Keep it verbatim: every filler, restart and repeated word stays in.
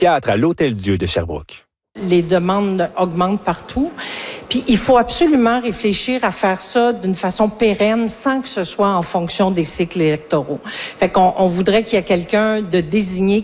Théâtre à l'Hôtel-Dieu de Sherbrooke. Les demandes augmentent partout. Puis il faut absolument réfléchir à faire ça d'une façon pérenne sans que ce soit en fonction des cycles électoraux. Fait qu'on on voudrait qu'il y ait quelqu'un de désigné